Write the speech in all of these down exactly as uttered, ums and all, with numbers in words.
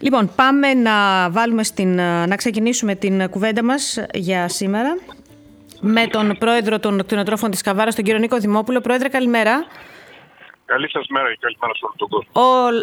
Λοιπόν, πάμε να, βάλουμε στην, να ξεκινήσουμε την κουβέντα μας για σήμερα με τον πρόεδρο των κτηνοτρόφων της Καβάρας, τον κύριο Νίκο Δημόπουλο. Πρόεδρε, καλημέρα. Καλή σας μέρα και καλημέρα σε όλο τον κόσμο.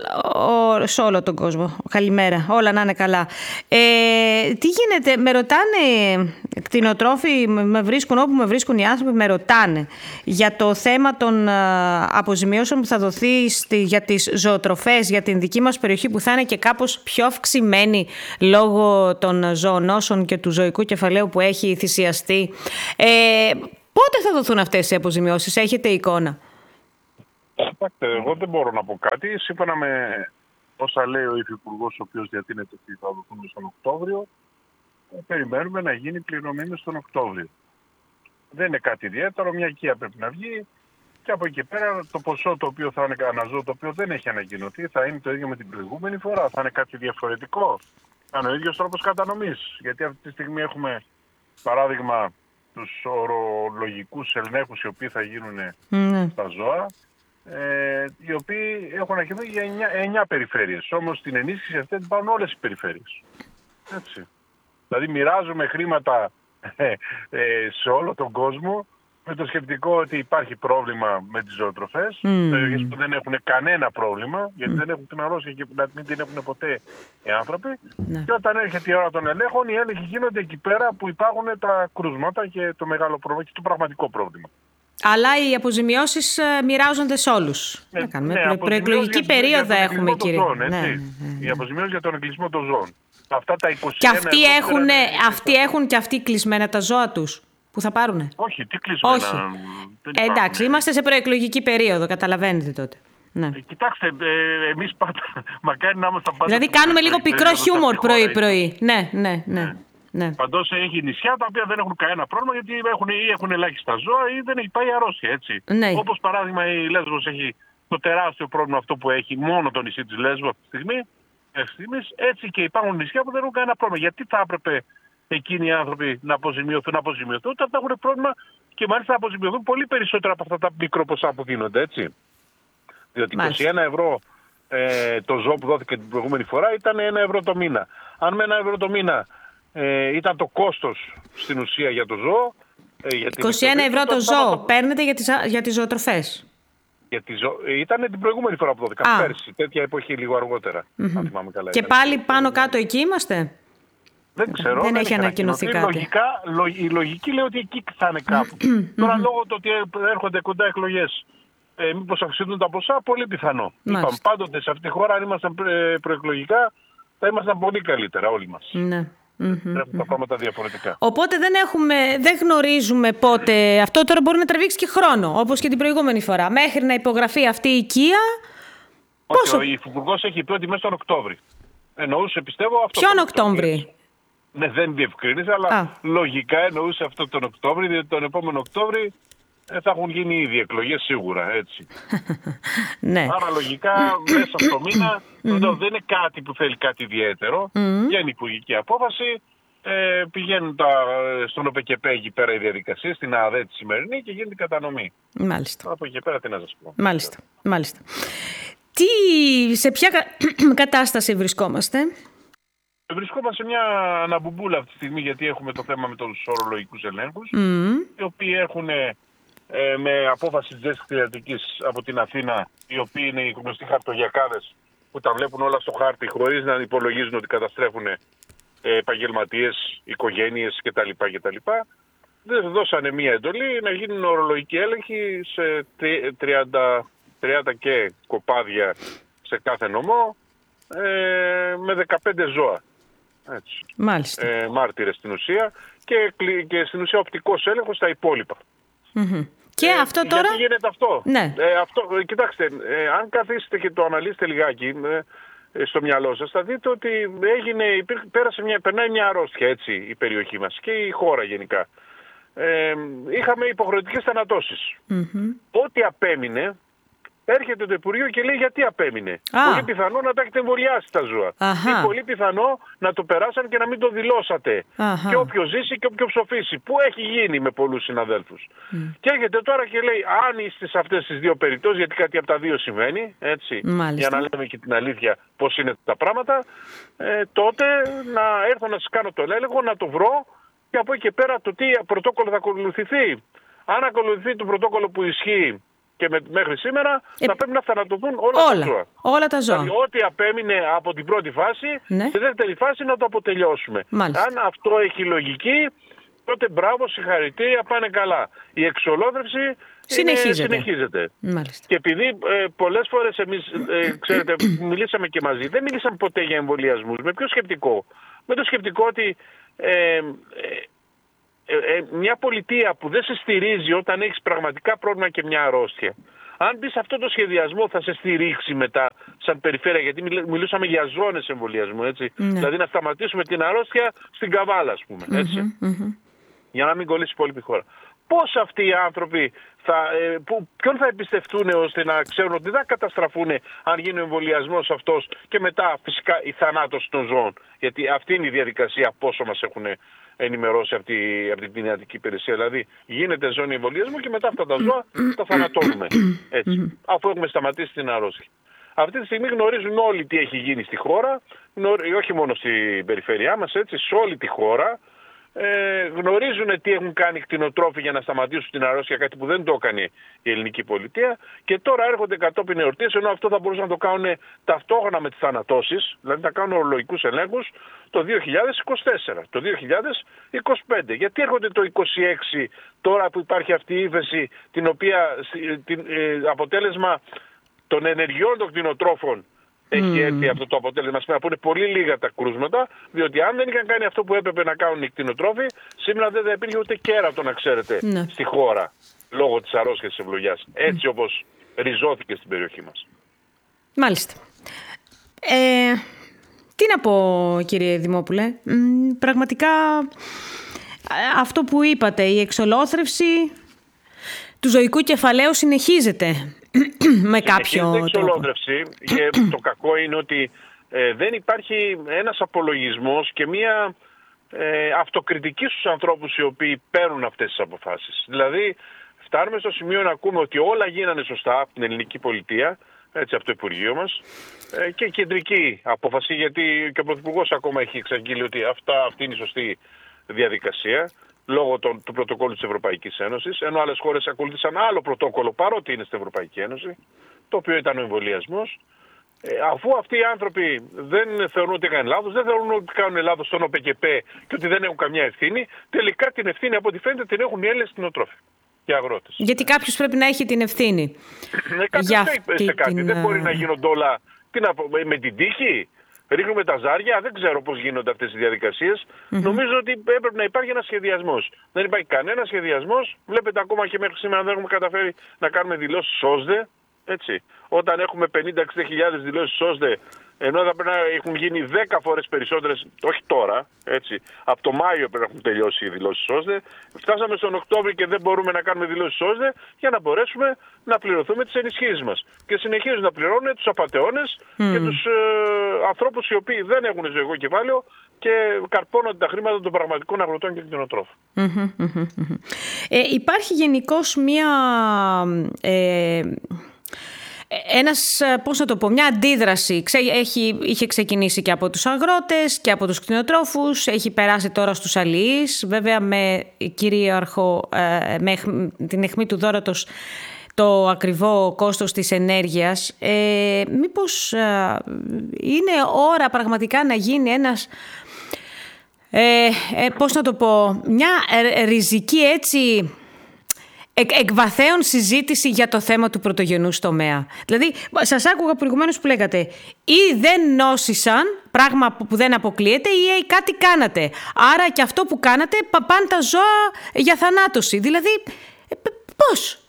Ο, ο, σε όλο τον κόσμο. Καλημέρα. Όλα να είναι καλά. Ε, τι γίνεται, με ρωτάνε κτηνοτρόφοι, με βρίσκουν όπου με βρίσκουν οι άνθρωποι, με ρωτάνε για το θέμα των αποζημιώσεων που θα δοθεί στη, για τις ζωοτροφές, για την δική μας περιοχή που θα είναι και κάπως πιο αυξημένη λόγω των ζωονόσων και του ζωικού κεφαλαίου που έχει θυσιαστεί. Ε, πότε θα δοθούν αυτές οι αποζημιώσεις, έχετε εικόνα? Κοιτάξτε, εγώ δεν μπορώ να πω κάτι. Σύμφωνα με όσα λέει ο Υφυπουργός, ο οποίος διατείνεται ότι θα δοθούν στον Οκτώβριο, περιμένουμε να γίνει πληρωμή στον Οκτώβριο. Δεν είναι κάτι ιδιαίτερο, μια οικία πρέπει να βγει και από εκεί πέρα το ποσό το οποίο θα είναι αναζώο, το οποίο δεν έχει ανακοινωθεί, θα είναι το ίδιο με την προηγούμενη φορά, θα είναι κάτι διαφορετικό. Θα είναι ο ίδιος τρόπος κατανομής. Γιατί αυτή τη στιγμή έχουμε, παράδειγμα, τους ορολογικούς ελέγχους οι οποίοι θα γίνουν mm. στα ζώα. Ε, οι οποίοι έχουν αρχίσει για εννιά περιφέρειες. Όμως στην ενίσχυση αυτή την πάρουν όλες οι περιφέρειες. Έτσι. Δηλαδή μοιράζουμε χρήματα ε, ε, σε όλο τον κόσμο με το σκεπτικό ότι υπάρχει πρόβλημα με τις ζωοτροφές. Mm. Περιοχές που δεν έχουν κανένα πρόβλημα, γιατί mm. δεν έχουν την αρρώστια και μην την έχουν ποτέ οι άνθρωποι. Mm. Και όταν έρχεται η ώρα των ελέγχων, οι έλεγχοι γίνονται εκεί πέρα που υπάρχουν τα κρούσματα και το μεγάλο πρόβλημα και το πραγματικό πρόβλημα. Αλλά οι αποζημιώσεις μοιράζονται σε όλους. Ναι, να κάνουμε ναι, προ, προεκλογική περίοδο έχουμε, κύριε. Ζώων, ναι, ναι, ναι. Οι αποζημιώσεις για τον εγκλισμό των ζώων. Αυτά τα είκοσι ένα και αυτοί έχουν, πέρα... αυτοί έχουν και αυτοί κλεισμένα τα ζώα τους που θα πάρουνε? Όχι, τι κλεισμένα. Όχι. Ε, εντάξει, είμαστε σε προεκλογική περίοδο, καταλαβαίνετε τότε. Ναι. Ε, κοιτάξτε, ε, εμείς πάντα, μακάρι να είμαστε πάντα... Δηλαδή κάνουμε λίγο πικρό χιούμορ πρωί-πρωί. Ναι, ναι, ναι. Ναι. Παντός έχει νησιά τα οποία δεν έχουν κανένα πρόβλημα γιατί έχουν, ή έχουν ελάχιστα ζώα ή δεν έχει πάει αρρώστια, έτσι. Ναι. Όπως παράδειγμα η Λέσβος έχει το τεράστιο πρόβλημα αυτό που έχει μόνο το νησί της Λέσβου αυτή τη στιγμή. Στιγμής, έτσι και υπάρχουν νησιά που δεν έχουν κανένα πρόβλημα. Γιατί θα έπρεπε εκείνοι οι άνθρωποι να αποζημιωθούν, να αποζημιωθούν όταν θα έχουν πρόβλημα και μάλιστα να αποζημιωθούν πολύ περισσότερα από αυτά τα μικροποσά που δίνονται, έτσι. Διότι μάλιστα. είκοσι ένα ευρώ ε, το ζώο που δόθηκε την προηγούμενη φορά ήταν ένα ευρώ το μήνα. Αν με ένα ευρώ το μήνα Ε, ήταν το κόστος στην ουσία για το ζώο. Ε, για την είκοσι ένα ευρώ το ζώο το... παίρνετε για τις, για τις ζωοτροφές? Για τις ζω... Ήταν την προηγούμενη φορά που δόθηκαν. Πέρσι, τέτοια εποχή, λίγο αργότερα. Mm-hmm. Αν θυμάμαι καλά. Και πάλι πάνω κάτω εκεί είμαστε? Δεν ξέρω. Δεν, δεν έχει ανακοινωθεί κάτι. Λογικά, λο... Η λογική λέει ότι εκεί θα είναι κάπου. Τώρα λόγω του ότι έρχονται κοντά εκλογές, ε, μήπως αυξηθούν τα ποσά, πολύ πιθανό. Είπαμε, πάντοτε σε αυτή τη χώρα, αν ήμασταν προεκλογικά, θα ήμασταν πολύ καλύτερα όλοι μας. Ναι. Mm-hmm, τα mm-hmm. πράγματα διαφορετικά. Οπότε δεν, έχουμε, δεν γνωρίζουμε πότε. Αυτό τώρα μπορεί να τραβήξει και χρόνο, όπως και την προηγούμενη φορά. Μέχρι να υπογραφεί αυτή η οικία. Όχι, πόσο... ο Υφυπουργός έχει πει ότι μέσα στον Οκτώβρη. Εννοούσε, πιστεύω, αυτό. Ποιον Οκτώβρη? Ναι, δεν διευκρίνησε, αλλά Α. λογικά εννοούσε αυτό τον Οκτώβρη, διότι τον επόμενο Οκτώβρη θα έχουν γίνει ήδη εκλογές σίγουρα, έτσι. Ναι. Άρα λογικά μέσα στο μήνα mm-hmm. δεν είναι κάτι που θέλει κάτι ιδιαίτερο. Mm-hmm. Βγαίνει υπουργική απόφαση, ε, πηγαίνουν τα, στον ΟΠΕΚΕΠΕ εκεί πέρα η διαδικασία, στην ΑΔΕ τη σημερινή και γίνεται η κατανομή. Μάλιστα. Από εκεί πέρα τι να σας πω. Μάλιστα. Μάλιστα. Τι, σε ποια κατάσταση βρισκόμαστε? Βρισκόμαστε σε μια αναμπουμπούλα αυτή τη στιγμή γιατί έχουμε το θέμα με τους ορολογικούς ελέγχους, mm. οι οποίοι έχουν ε, με απόφαση της Δέσης Κτηνιατρικής από την Αθήνα, οι οποίοι είναι οι γνωστοί χαρτογιακάδες που τα βλέπουν όλα στο χάρτη χωρίς να υπολογίζουν ότι καταστρέφουν ε, επαγγελματίες, οικογένειες κτλ. κτλ. Δεν δώσανε μια εντολή να γίνουν ορολογικοί έλεγχοι σε τριάντα, τριάντα και κοπάδια σε κάθε νομό ε, με δεκαπέντε ζώα. Έτσι. Μάλιστα. Ε, μάρτυρες στην ουσία και, και στην ουσία οπτικός έλεγχος στα υπόλοιπα. Mm-hmm. Και ε, αυτό τώρα... Γιατί γίνεται αυτό. Ναι. Ε, αυτό κοιτάξτε, ε, αν καθίσετε και το αναλύσετε λιγάκι ε, στο μυαλό σας, θα δείτε ότι έγινε, υπήρχε, πέρασε μια, περνάει μια αρρώστια έτσι, η περιοχή μας και η χώρα γενικά. Ε, είχαμε υποχρεωτικές θανατώσεις. Mm-hmm. Ό,τι απέμεινε έρχεται το Υπουργείο και λέει γιατί απέμεινε. Α. Πολύ πιθανό να τα έχετε εμβολιάσει τα ζώα. Αχα. Ή πολύ πιθανό να το περάσαν και να μην το δηλώσατε. Αχα. Και όποιο ζήσει και όποιο ψοφήσει. Που έχει γίνει με πολλούς συναδέλφους. Mm. Και έρχεται τώρα και λέει, αν είστε σε αυτές τις δύο περιπτώσεις, γιατί κάτι από τα δύο συμβαίνει, έτσι, για να λέμε και την αλήθεια πώς είναι τα πράγματα, ε, τότε να έρθω να σας κάνω τον έλεγχο, να το βρω και από εκεί και πέρα το τι πρωτόκολλο θα ακολουθηθεί. Αν ακολουθηθεί το πρωτόκολλο που ισχύει και με, μέχρι σήμερα, ε, θα πρέπει να θανατωθούν όλα, όλα τα ζώα. Όλα τα ζώα. Δηλαδή, ό,τι απέμεινε από την πρώτη φάση, ναι. στη δεύτερη φάση να το αποτελειώσουμε. Μάλιστα. Αν αυτό έχει λογική, τότε μπράβο, συγχαρητήρια, πάνε καλά. Η εξολόθρευση συνεχίζεται. Είναι, συνεχίζεται. Μάλιστα. Και επειδή ε, πολλές φορές εμείς, ε, ξέρετε, μιλήσαμε και μαζί, δεν μιλήσαμε ποτέ για εμβολιασμούς. Με ποιο σκεπτικό? Με το σκεπτικό ότι ε, ε, ε, ε, μια πολιτεία που δεν σε στηρίζει όταν έχεις πραγματικά πρόβλημα και μια αρρώστια, αν μπει σε αυτό το σχεδιασμό θα σε στηρίξει μετά σαν περιφέρεια, γιατί μιλούσαμε για ζώνες εμβολιασμού, έτσι. Ναι. Δηλαδή να σταματήσουμε την αρρώστια στην Καβάλα, ας πούμε, έτσι. Mm-hmm, mm-hmm. Για να μην κολλήσει η υπόλοιπη χώρα. Πώς αυτοί οι άνθρωποι, θα, ε, που, ποιον θα εμπιστευτούν ώστε να ξέρουν ότι δεν καταστραφούν αν γίνει ο εμβολιασμός αυτός και μετά φυσικά η θανάτωση των ζώων. Γιατί αυτή είναι η διαδικασία πόσο μας έχουν ενημερώσει από, τη, από την κτηνιατρική υπηρεσία. Δηλαδή γίνεται ζώνη εμβολιασμού και μετά αυτά τα ζώα τα θανατώνουμε. Έτσι, αφού έχουμε σταματήσει την αρρώστια. Αυτή τη στιγμή γνωρίζουν όλοι τι έχει γίνει στη χώρα, όχι μόνο στην περιφέρειά μας, έτσι, σε όλη τη χώρα. Ε, γνωρίζουν τι έχουν κάνει κτηνοτρόφοι για να σταματήσουν την αρρώστια, κάτι που δεν το έκανε η ελληνική πολιτεία, και τώρα έρχονται κατόπιν εορτής, ενώ αυτό θα μπορούσαν να το κάνουν ταυτόχρονα με τις θανατώσεις, δηλαδή να κάνουν ορολογικούς ελέγχους το δύο χιλιάδες είκοσι τέσσερα, το δύο χιλιάδες είκοσι πέντε. Γιατί έρχονται το είκοσι έξι, τώρα που υπάρχει αυτή η ύφεση, την οποία την, ε, αποτέλεσμα των ενεργειών των κτηνοτρόφων έχει έρθει mm. αυτό το αποτέλεσμα σήμερα, που είναι πολύ λίγα τα κρούσματα, διότι αν δεν είχαν κάνει αυτό που έπρεπε να κάνουν οι κτηνοτρόφοι, σήμερα δεν θα υπήρχε ούτε κέρατο, να ξέρετε, mm. στη χώρα, λόγω της αρρώστιας της ευλογιάς. Έτσι mm. όπως ριζώθηκε στην περιοχή μας. Μάλιστα. Ε, τι να πω, κύριε Δημόπουλε, Μ, πραγματικά αυτό που είπατε, η εξολόθρευση του ζωικού κεφαλαίου συνεχίζεται. Με κάποιο η εξολόθρευση, και το κακό είναι ότι ε, δεν υπάρχει ένας απολογισμός και μια ε, αυτοκριτική στους ανθρώπους οι οποίοι παίρνουν αυτές τις αποφάσεις. Δηλαδή φτάνουμε στο σημείο να ακούμε ότι όλα γίνανε σωστά από την ελληνική πολιτεία, έτσι, από το Υπουργείο μας, ε, και κεντρική απόφαση, γιατί και ο Πρωθυπουργός ακόμα έχει εξαγγείλει ότι αυτά, αυτή είναι η σωστή διαδικασία, λόγω των, του πρωτοκόλλου της Ευρωπαϊκής Ένωσης, ενώ άλλες χώρες ακολούθησαν άλλο πρωτόκολλο παρότι είναι στην Ευρωπαϊκή Ένωση, το οποίο ήταν ο εμβολιασμός. Ε, αφού αυτοί οι άνθρωποι δεν θεωρούν ότι έκαναν λάθος, δεν θεωρούν ότι κάνουν λάθος στον ΟΠΕΚΕΠΕ και ότι δεν έχουν καμιά ευθύνη, τελικά την ευθύνη από ό,τι φαίνεται την έχουν οι Έλληνες κτηνοτρόφοι και αγρότες. Γιατί κάποιος πρέπει να έχει την ευθύνη. Ναι, κάποιος σε κάτι. Την... Δεν μπορεί να γίνονται όλα τι να πω, με την τύχη. Ρίχνουμε τα ζάρια, δεν ξέρω πώς γίνονται αυτές οι διαδικασίες. Mm-hmm. Νομίζω ότι έπρεπε να υπάρχει ένας σχεδιασμός. Δεν υπάρχει κανένας σχεδιασμός. Βλέπετε, ακόμα και μέχρι σήμερα δεν έχουμε καταφέρει να κάνουμε δηλώσεις ΣΟΣΔΕ. Έτσι. Όταν έχουμε πενήντα με εξήντα χιλιάδες δηλώσεις ΣΟΣΔΕ, ενώ θα πρέπει να έχουν γίνει δέκα φορές περισσότερες, όχι τώρα, έτσι, από το Μάιο πρέπει να έχουν τελειώσει οι δηλώσεις ΣΟΣΔΕ. Φτάσαμε στον Οκτώβριο και δεν μπορούμε να κάνουμε δηλώσεις ΣΟΣΔΕ για να μπορέσουμε να πληρωθούμε τις ενισχύσεις μας. Και συνεχίζουν να πληρώνουν τους απατεώνες mm. και τους ε, ανθρώπους οι οποίοι δεν έχουν ζωικό κεφάλαιο και καρπώνονται τα χρήματα των πραγματικών αγροτών και κτηνοτρόφων. Mm-hmm, mm-hmm. Ε, υπάρχει γενικώς μία... Ε... Ένας, πώς να το πω, μια αντίδραση έχει, είχε ξεκινήσει και από τους αγρότες και από τους κτηνοτρόφους, έχει περάσει τώρα στους αλληλείς, βέβαια με κυρίαρχο, με την αιχμή του δώρατος το ακριβό κόστος της ενέργειας. Ε, μήπως είναι ώρα πραγματικά να γίνει ένας, ε, ε, πώς να το πω, μια ριζική έτσι... Εκ, εκβαθέων συζήτηση για το θέμα του πρωτογενούς τομέα. Δηλαδή, σας άκουγα προηγουμένως που λέγατε ή δεν νόσησαν, πράγμα που δεν αποκλείεται, ή κάτι κάνατε. Άρα και αυτό που κάνατε πάνε τα ζώα για θανάτωση. Δηλαδή, πώς?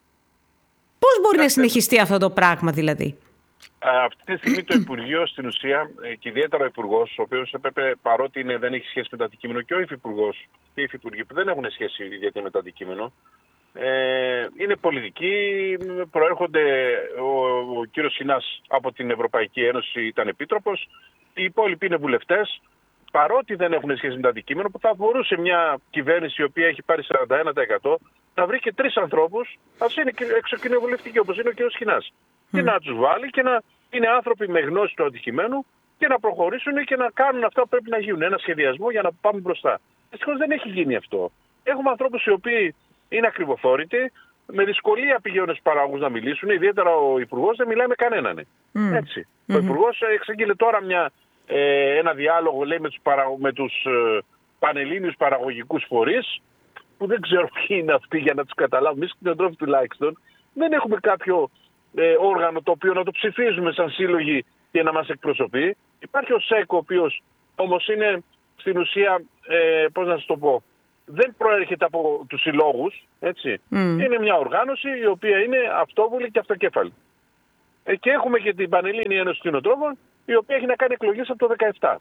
Πώς μπορεί να συνεχιστεί αυτό το πράγμα δηλαδή? Αυτή τη στιγμή το Υπουργείο στην ουσία, και ιδιαίτερα ο Υπουργός, ο οποίος έπρεπε, παρότι είναι, δεν έχει σχέση με το αντικείμενο, και ο Υφυπουργός και οι Υφυπουργοί που δεν έχουν σχέση ιδιαίτερα με το αντικείμενο, Ε, είναι πολιτικοί, προέρχονται, ο, ο κύριος Σχοινάς από την Ευρωπαϊκή Ένωση ήταν επίτροπος, οι υπόλοιποι είναι βουλευτές, παρότι δεν έχουν σχέση με το αντικείμενο, που θα μπορούσε μια κυβέρνηση η οποία έχει πάρει σαράντα ένα τοις εκατό να βρει και τρεις ανθρώπους, ας είναι εξωκοινοβουλευτικοί όπως είναι ο κύριος Σχοινάς, mm. και να τους βάλει και να είναι άνθρωποι με γνώση του αντικειμένου και να προχωρήσουν και να κάνουν αυτά που πρέπει να γίνουν. Ένα σχεδιασμό για να πάμε μπροστά. Δυστυχώς δεν έχει γίνει αυτό. Έχουμε ανθρώπους οι οποίοι είναι ακριβοθόρητοι, με δυσκολία πηγαίνουν στους παραγωγούς να μιλήσουν, ιδιαίτερα ο Υπουργός δεν μιλάει με κανέναν. Mm. Έτσι. Mm-hmm. Ο Υπουργός εξήγηλε τώρα μια, ε, ένα διάλογο, λέει, με τους, παρα, με τους ε, πανελλήνιους παραγωγικούς φορείς, που δεν ξέρω ποιοι είναι αυτοί για να τους καταλάβουμε. Εμείς κτηνοτρόφοι τουλάχιστον δεν έχουμε κάποιο ε, όργανο το οποίο να το ψηφίζουμε σαν σύλλογοι και να μας εκπροσωπεί. Υπάρχει ο ΣΕΚ, ο οποίος όμως είναι στην ουσία, ε, πώς να σας το πω, δεν προέρχεται από τους συλλόγους, έτσι. Mm. Είναι μια οργάνωση η οποία είναι αυτόβουλη και αυτοκέφαλη. Ε, και έχουμε και την Πανελλήνια Ένωση Κτηνοτρόφων, η οποία έχει να κάνει εκλογές από το δεκαεπτά.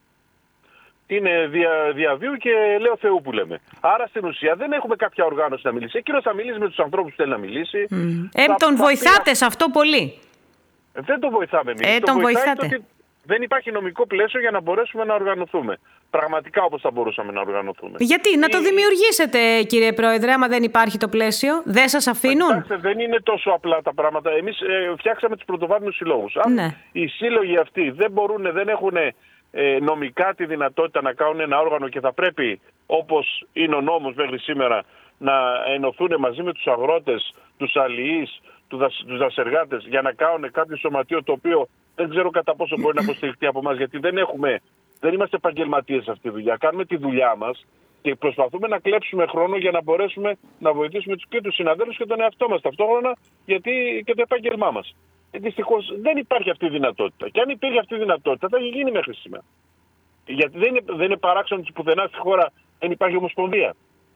Είναι δια, διαβίου και λέω Θεού που λέμε. Άρα στην ουσία δεν έχουμε κάποια οργάνωση να μιλήσει. Εκείνος θα μιλήσει με τους ανθρώπους που θέλει να μιλήσει. Mm. Ε, θα, τον θα βοηθάτε πει... σε αυτό πολύ. Ε, δεν τον βοηθάμε εμείς. Ε, τον, τον βοηθάτε. Ότι δεν υπάρχει νομικό πλαίσιο για να μπορέσουμε να οργανωθούμε. Πραγματικά όπως θα μπορούσαμε να οργανωθούμε. Γιατί, να το δημιουργήσετε, κύριε Πρόεδρε, άμα δεν υπάρχει το πλαίσιο, δεν σας αφήνουν. Κοιτάξτε, δεν είναι τόσο απλά τα πράγματα. Εμείς ε, φτιάξαμε τους πρωτοβάθμιους συλλόγους. Αν ναι. οι σύλλογοι αυτοί δεν μπορούν, δεν έχουν ε, νομικά τη δυνατότητα να κάνουν ένα όργανο και θα πρέπει, όπως είναι ο νόμος μέχρι σήμερα, να ενωθούν μαζί με τους αγρότες, τους αλληλείς, τους δασεργάτες για να κάνουν κάποιο σωματείο το οποίο δεν ξέρω κατά πόσο μπορεί να υποστηριχτεί από εμάς, γιατί δεν έχουμε. Δεν είμαστε επαγγελματίες σε αυτή τη δουλειά. Κάνουμε τη δουλειά μας και προσπαθούμε να κλέψουμε χρόνο για να μπορέσουμε να βοηθήσουμε και τους συναδέλφους και τον εαυτό μας ταυτόχρονα, γιατί και το επάγγελμά μας. Δυστυχώς δεν υπάρχει αυτή η δυνατότητα. Και αν υπήρχε αυτή η δυνατότητα θα έχει γίνει μέχρι σήμερα. Γιατί δεν είναι, δεν είναι παράξενο ότι πουθενά στη χώρα δεν υπάρχει ομοσπονδία.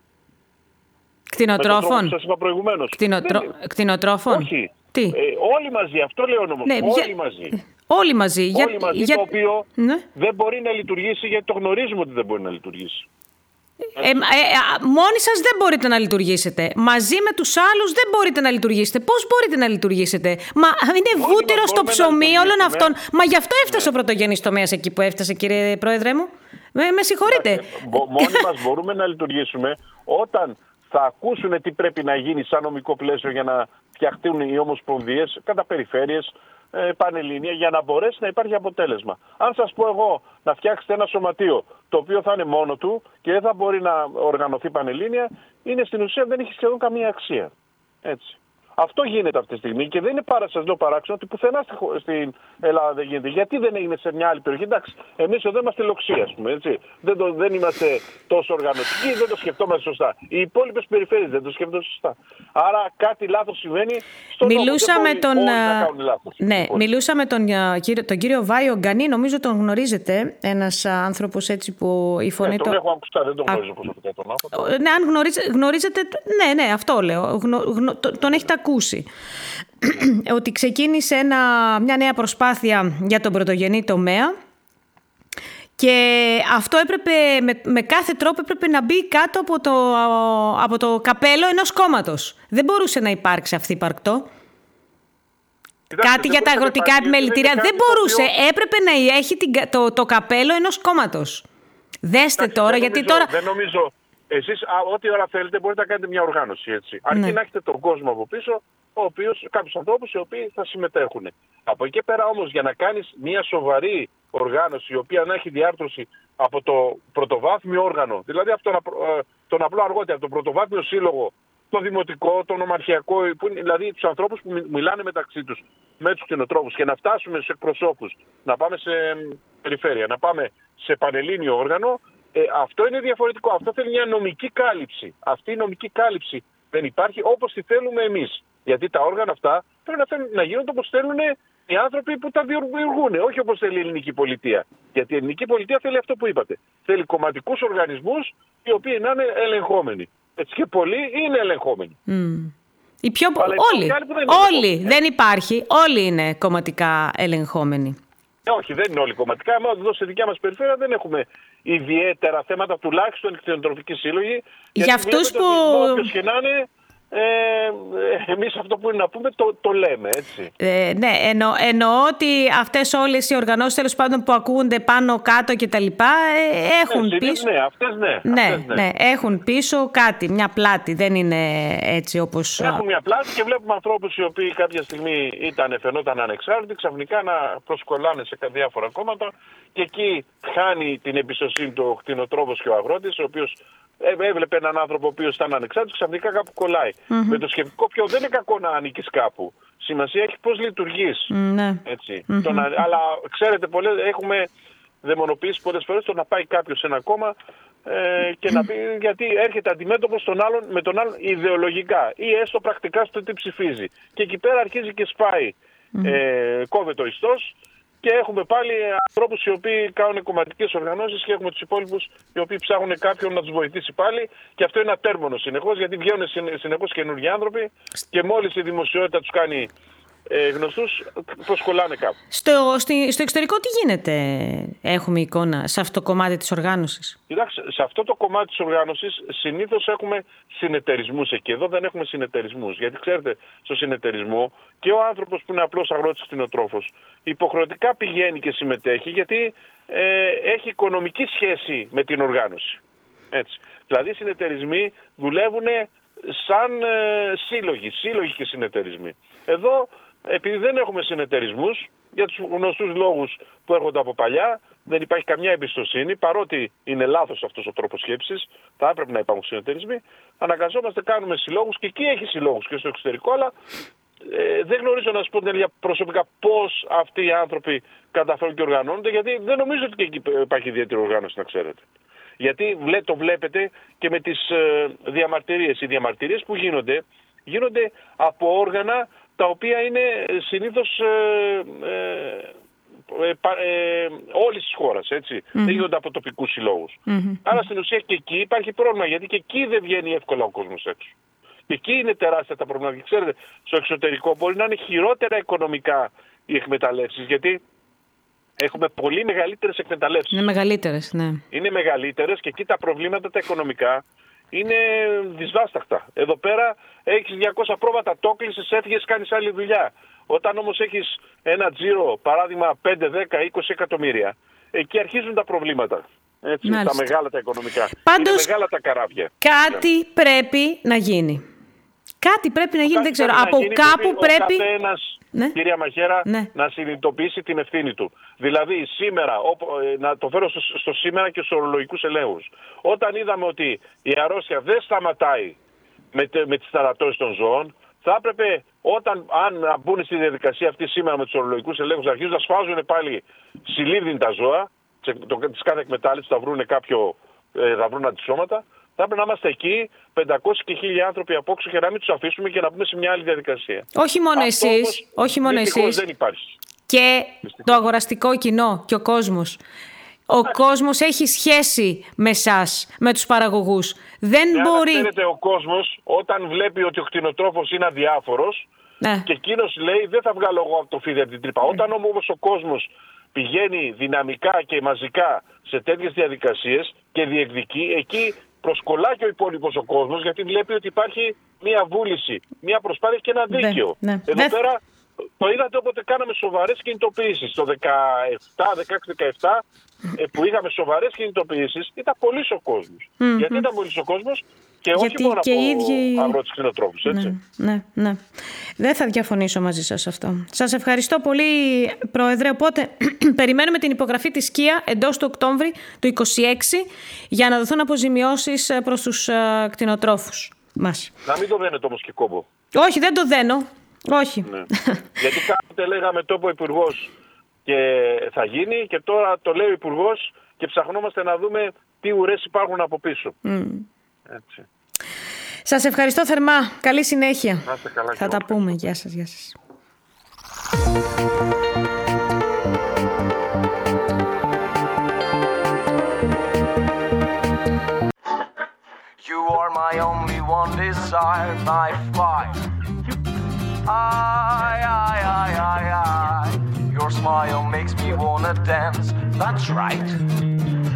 Κτηνοτρόφων. Σας είπα προηγουμένως. Κτηνοτρό... Δεν... Κτηνοτρόφων. Όχι. Τι? Ε, όλοι μαζί, αυτό λέω όμως. Ναι, όλοι για... μαζί. Όλοι μαζί. Για... Όλοι μαζί, για... το οποίο ναι. δεν μπορεί να λειτουργήσει, γιατί το γνωρίζουμε ότι δεν μπορεί να λειτουργήσει. Ε, ε, ε, μόνοι σας δεν μπορείτε να λειτουργήσετε. Μαζί με τους άλλους δεν μπορείτε να λειτουργήσετε. Πώς μπορείτε να λειτουργήσετε? Μα είναι βούτυρο στο ψωμί όλων αυτών. Μα γι' αυτό έφτασε ναι. ο πρωτογενής τομέας εκεί που έφτασε, κύριε Πρόεδρε μου. Με, με συγχωρείτε. Ε, μόνοι μας μπορούμε να λειτουργήσουμε όταν θα ακούσουν τι πρέπει να γίνει σαν νομικό πλαίσιο για να φτιαχτούν οι ομοσπονδίες κατά περιφέρειες, ε, πανελλήνια, για να μπορέσει να υπάρχει αποτέλεσμα. Αν σας πω εγώ να φτιάξετε ένα σωματείο το οποίο θα είναι μόνο του και δεν θα μπορεί να οργανωθεί πανελλήνια, είναι στην ουσία δεν έχει σχεδόν καμία αξία. Έτσι. Αυτό γίνεται αυτή τη στιγμή και δεν είναι πάρα, σας λέω, παράξενο ότι πουθενά στην Ελλάδα δεν γίνεται. Γιατί δεν έγινε σε μια άλλη περιοχή? Εντάξει, εμείς εδώ είμαστε λοξία, ας πούμε, έτσι. Δεν, το, δεν είμαστε τόσο οργανωτικοί, δεν το σκεφτόμαστε σωστά. Οι υπόλοιπες περιφέρειες δεν το σκεφτόμαστε σωστά. Άρα κάτι λάθος συμβαίνει στον μιλούσα με τον, λάθος, ναι, μιλούσα με τον, τον κύριο Βάιο Γκανή, νομίζω τον γνωρίζετε. Ένας άνθρωπος έτσι που η φωνή ναι, του. Τον έχω ακουστά, δεν τον γνωρίζω προσωπικά τον άνθρωπο. Ναι, αν γνωρίζετε, γνωρίζετε. Ναι, ναι, αυτό λέω. Γνω, γνω, τον έχετε ακούσει. Ότι ξεκίνησε ένα, μια νέα προσπάθεια για τον πρωτογενή τομέα και αυτό έπρεπε με, με κάθε τρόπο έπρεπε να μπει κάτω από το, από το καπέλο ενός κόμματος. Δεν μπορούσε να υπάρξει αυθύπαρκτο. Κοιτάξτε, κάτι για τα αγροτικά επιμελητήρια δεν μπορούσε. Οποίο... Έπρεπε να έχει την, το, το καπέλο ενός κόμματος. Δέστε Κοιτάξτε, τώρα, γιατί νομίζω, τώρα... Δεν νομίζω... Εσείς ό,τι ώρα θέλετε μπορείτε να κάνετε μια οργάνωση, έτσι. Αρκεί ναι. να έχετε τον κόσμο από πίσω, ο οποίος, κάποιους ανθρώπους οι οποίοι θα συμμετέχουν. Από εκεί πέρα όμως για να κάνεις μια σοβαρή οργάνωση η οποία να έχει διάρθρωση από το πρωτοβάθμιο όργανο, δηλαδή από τον, τον απλό αργότη, από τον πρωτοβάθμιο σύλλογο, το δημοτικό, το νομαρχιακό, που είναι, δηλαδή τους ανθρώπους που μιλάνε μεταξύ τους με τους κτηνοτρόφους και να φτάσουμε σε εκπροσώπους, να πάμε σε περιφέρεια, να πάμε σε πανελλήνιο όργανο. Ε, αυτό είναι διαφορετικό. Αυτό θέλει μια νομική κάλυψη. Αυτή η νομική κάλυψη δεν υπάρχει όπως τη θέλουμε εμείς. Γιατί τα όργανα αυτά πρέπει να, θέλουν, να γίνονται όπως θέλουν οι άνθρωποι που τα δημιουργούν, όχι όπως θέλει η ελληνική πολιτεία. Γιατί η ελληνική πολιτεία θέλει αυτό που είπατε. Θέλει κομματικούς οργανισμούς οι οποίοι να είναι ελεγχόμενοι. Έτσι και πολλοί είναι ελεγχόμενοι. Mm. Οι πιο... Όλοι, δεν, όλοι. δεν υπάρχει. Όλοι είναι κομματικά ελεγχόμενοι. Ε, όχι, δεν είναι όλοι κομματικά. Εμάς εδώ στη δικιά μας περιφέρεια δεν έχουμε ιδιαίτερα θέματα, τουλάχιστον κτηνοτροφικοί σύλλογοι. Για αυτούς που... Όποιος και να είναι, Ε, εμείς αυτό που είναι να πούμε το, το λέμε, έτσι. Ε, ναι, εννο, εννοώ ότι αυτές όλες οι οργανώσεις τέλος πάντων που ακούγονται πάνω κάτω και τα λοιπά ε, έχουν ναι, πίσω. Ναι, αυτές ναι. Ναι, αυτές, ναι. ναι, έχουν πίσω κάτι, μια πλάτη, δεν είναι έτσι όπως... Έχουν μια πλάτη και βλέπουμε ανθρώπους οι οποίοι κάποια στιγμή ήταν, φαινόταν ανεξάρτητοι, ξαφνικά να προσκολάνε σε διάφορα κόμματα και εκεί χάνει την εμπιστοσύνη του ο κτηνοτρόφος και ο αγρότης, ο οποίος έβλεπε έναν άνθρωπο ο οποίος ήταν ανεξάρτητος, ξαφνικά κάπου κολλάει. Mm-hmm. Με το σκεπτικό πιο δεν είναι κακό να ανήκεις κάπου. Σημασία έχει πώς λειτουργείς. Mm-hmm. Έτσι. Mm-hmm. Να, αλλά ξέρετε, πολλές, έχουμε δαιμονοποιήσει πολλές φορές το να πάει κάποιος σε ένα κόμμα ε, και mm-hmm. να πει γιατί έρχεται αντιμέτωπος στον άλλον, με τον άλλον ιδεολογικά ή έστω πρακτικά στο τι ψηφίζει. Και εκεί πέρα αρχίζει και σπάει. Mm-hmm. Ε, κόβεται ο ιστός. Και έχουμε πάλι ανθρώπους οι οποίοι κάνουν κομματικές οργανώσεις και έχουμε τους υπόλοιπους οι οποίοι ψάχνουν κάποιον να τους βοηθήσει πάλι. Και αυτό είναι ατέρμονο συνεχώς, γιατί βγαίνουν συνεχώς καινούργιοι άνθρωποι και μόλις η δημοσιότητα τους κάνει ε, γνωστούς, προσκολάνε κάπου. Στο, στη, στο εξωτερικό τι γίνεται, έχουμε εικόνα, σε αυτό το κομμάτι της οργάνωσης? Κοιτάξτε, σε αυτό το κομμάτι της οργάνωσης συνήθως έχουμε συνεταιρισμούς εκεί. Εδώ δεν έχουμε συνεταιρισμούς. Γιατί ξέρετε, στο συνεταιρισμό και ο άνθρωπος που είναι απλός αγρότης κτηνοτρόφος υποχρεωτικά πηγαίνει και συμμετέχει, γιατί ε, έχει οικονομική σχέση με την οργάνωση. Έτσι. Δηλαδή οι συνεταιρισμοί δουλεύουν σαν ε, σύλλογοι, σύλλογοι και συνεταιρισμοί. Εδώ, επειδή δεν έχουμε συνεταιρισμούς, για τους γνωστούς λόγους που έρχονται από παλιά, δεν υπάρχει καμιά εμπιστοσύνη, παρότι είναι λάθος αυτός ο τρόπος σκέψης, θα έπρεπε να υπάρχουν συνεταιρισμοί, αναγκαζόμαστε, κάνουμε συλλόγους και εκεί έχει συλλόγους και στο εξωτερικό, αλλά ε, δεν γνωρίζω να σας πω την προσωπικά πώς αυτοί οι άνθρωποι καταφέρουν και οργανώνονται, γιατί δεν νομίζω ότι και εκεί υπάρχει ιδιαίτερη οργάνωση, να ξέρετε. Γιατί το βλέπετε και με τις ε, διαμαρτυρίες. Οι διαμαρτυρίες που γίνονται, γίνονται από όργανα τα οποία είναι συνήθως ε, ε, ε, ε, όλης της χώρας, έτσι. Mm-hmm. Δεν γίνονται από τοπικούς συλλόγους. Mm-hmm. Άρα στην ουσία και εκεί υπάρχει πρόβλημα, γιατί και εκεί δεν βγαίνει εύκολα ο κόσμος έξω. Και εκεί είναι τεράστια τα προβλήματα. Και ξέρετε, στο εξωτερικό μπορεί να είναι χειρότερα οικονομικά οι εκμεταλλεύσεις, γιατί έχουμε πολύ μεγαλύτερες εκμεταλλεύσεις. Είναι μεγαλύτερες, ναι. Είναι μεγαλύτερες και εκεί τα προβλήματα τα οικονομικά είναι δυσβάσταχτα. Εδώ πέρα έχεις διακόσια πρόβατα, το κλείσες, έφυγες, κάνεις άλλη δουλειά. Όταν όμως έχεις ένα τζίρο, παράδειγμα πέντε, δέκα, είκοσι εκατομμύρια, εκεί αρχίζουν τα προβλήματα. Έτσι, τα μεγάλα τα οικονομικά. Πάντως, είναι μεγάλα τα καράβια. Κάτι yeah. πρέπει να γίνει. Κάτι πρέπει να γίνει, κάτι δεν ξέρω. Από γίνει, κάπου πρέπει... πρέπει... Ο καθένας, ναι. κυρία Μαχαίρα, ναι. να συνειδητοποιήσει την ευθύνη του. Δηλαδή, σήμερα, να το φέρω στο, στο σήμερα και στους ορολογικούς ελέγχους. Όταν είδαμε ότι η αρρώστια δεν σταματάει με, με τις ταρατώσεις των ζώων, θα έπρεπε, όταν, αν μπουν στη διαδικασία αυτή σήμερα με τους ορολογικούς ελέγχους, αρχίζουν να σφάζουν πάλι συλλήβδιν τα ζώα, της κάθε εκμετάλλευσης θα βρουν κάποιο, θα βρουν αντισώματα. Θα πρέπει να είμαστε εκεί πεντακόσιοι και χίλιοι άνθρωποι απόξω και να μην τους αφήσουμε και να πούμε σε μια άλλη διαδικασία. Όχι μόνο αυτό εσείς, όμως, όχι μόνο εσείς. Δεν υπάρχει. Και δυστυχώς. Το αγοραστικό κοινό και ο κόσμος. Ο yeah. κόσμος έχει σχέση με εσάς, με τους παραγωγούς. Δεν yeah, μπορεί... Ξέρετε, ο κόσμος όταν βλέπει ότι ο κτηνοτρόφος είναι αδιάφορος yeah. και εκείνος λέει δεν θα βγάλω εγώ από το φίδι από την τρύπα. Yeah. Όταν όμως ο κόσμος πηγαίνει δυναμικά και μαζικά σε τέτοιες διαδικασίες και διεκδικεί, εκεί προσκολά και ο υπόλοιπος ο κόσμος, γιατί βλέπει ότι υπάρχει μια βούληση, μια προσπάθεια και ένα δίκαιο. Ναι, ναι. Εδώ ναι. πέρα το είδατε όποτε κάναμε σοβαρές κινητοποιήσεις. Το δεκαεπτά, δεκαέξι, δεκαεπτά που είχαμε σοβαρές κινητοποιήσεις ήταν πολύς ο κόσμος. Mm-hmm. Γιατί ήταν πολύς ο κόσμος και γιατί όχι μόνο και από ίδιοι... αγρότες κτηνοτρόφους, έτσι. Ναι, ναι, ναι. Δεν θα διαφωνήσω μαζί σας αυτό. Σας ευχαριστώ πολύ, Πρόεδρε. Οπότε περιμένουμε την υπογραφή της ΚΙΑ εντός του Οκτώβρη του είκοσι έξι για να δοθούν αποζημιώσεις προς τους uh, κτηνοτρόφους μας. Να μην το δένετε όμως και κόμπο. Όχι, δεν το δένω. Όχι. Ναι. Γιατί κάποτε λέγαμε τόπο υπουργός και θα γίνει και τώρα το λέει ο υπουργός και ψαχνόμαστε να δούμε τι ουρές υπάρχουν από πίσω. Mm. Έτσι. Σας ευχαριστώ θερμά. Καλή συνέχεια. Να είστε καλά. Θα τα πούμε. Γεια σας. Γεια σας. You are my only one desire, my fire. I, I, I, I, I. Your smile makes me wanna dance. That's right.